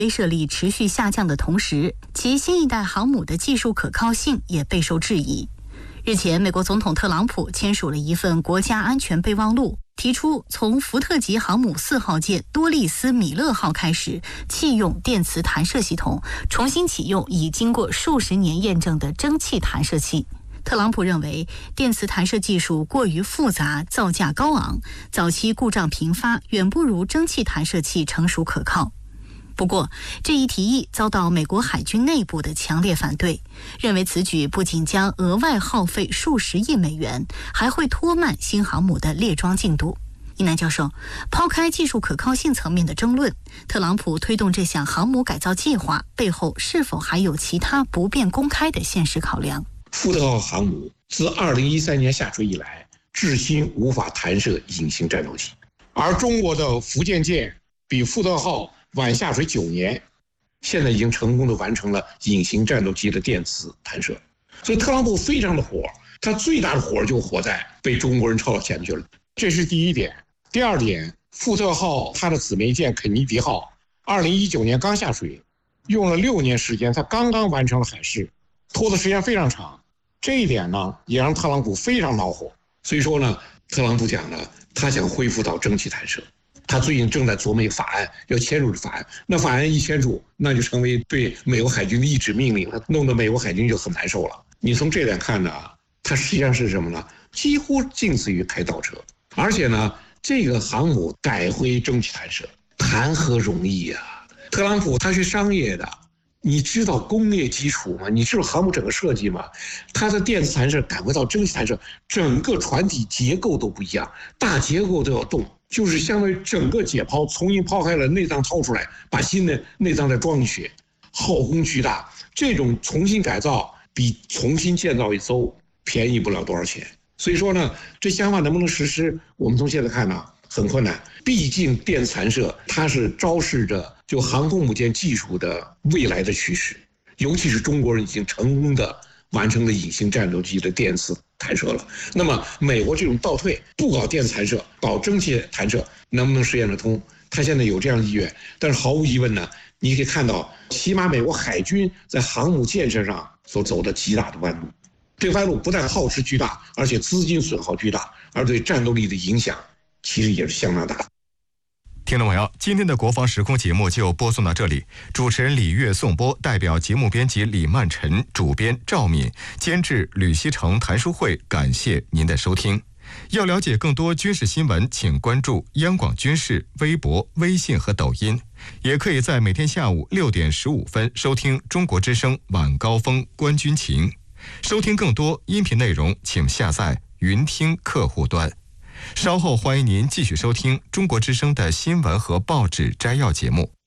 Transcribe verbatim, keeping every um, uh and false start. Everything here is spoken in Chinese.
威慑力持续下降的同时，其新一代航母的技术可靠性也备受质疑。日前，美国总统特朗普签署了一份国家安全备忘录，提出从福特级航母四号舰多利斯米勒号开始弃用电磁弹射系统，重新启用已经过数十年验证的蒸汽弹射器。特朗普认为，电磁弹射技术过于复杂，造价高昂，早期故障频发，远不如蒸汽弹射器成熟可靠。不过，这一提议遭到美国海军内部的强烈反对，认为此举不仅将额外耗费数十亿美元，还会拖慢新航母的列装进度。一南教授，抛开技术可靠性层面的争论，特朗普推动这项航母改造计划背后是否还有其他不便公开的现实考量？ 福特号航母自二零一三年下水以来，至今无法弹射隐形战斗机，而中国的福建舰比福特号晚下水九年，现在已经成功的完成了隐形战斗机的电磁弹射。所以特朗普非常的火，他最大的火就火在被中国人超到前去了，这是第一点。第二点，福特号它的姊妹舰肯尼迪号二零一九年刚下水，用了六年时间，它刚刚完成了海试，拖的时间非常长。这一点呢，也让特朗普非常恼火。所以说呢，特朗普讲了，他想恢复到蒸汽弹射。他最近正在琢磨一个法案，要签署法案。那法案一签署，那就成为对美国海军的一纸命令了，弄得美国海军就很难受了。你从这点看呢，它实际上是什么呢？几乎近似于开倒车。而且呢，这个航母改回蒸汽弹射，谈何容易啊！特朗普他是商业的，你知道工业基础吗？你知道航母整个设计吗？它的电磁弹射改回到蒸汽弹射，整个船体结构都不一样，大结构都要动。就是相当于整个解剖，重新抛开了内脏掏出来，把新的内脏再装进去，耗工巨大。这种重新改造比重新建造一艘便宜不了多少钱。所以说呢，这想法能不能实施，我们从现在看呢，很困难。毕竟电磁弹射它是昭示着就航空母舰技术的未来的趋势，尤其是中国人已经成功的完成了隐形战斗机的电磁弹射了。那么美国这种倒退，不搞电磁弹射，搞蒸汽弹射，能不能实现得通？他现在有这样的意愿，但是毫无疑问呢，你可以看到，起码美国海军在航母建设上所走的极大的弯路。这弯路不但耗时巨大，而且资金损耗巨大，而对战斗力的影响其实也是相当大的。 听众朋友，今天的国防时空节目就播送到这里。主持人李月颂播，代表节目编辑李曼晨、主编赵敏、监制吕希成、谭书慧，感谢您的收听。要了解更多军事新闻，请关注央广军事微博、微信和抖音，也可以在每天下午六点十五分收听中国之声晚高峰观军情。收听更多音频内容，请下载云听客户端。稍后欢迎您继续收听中国之声的新闻和报纸摘要节目。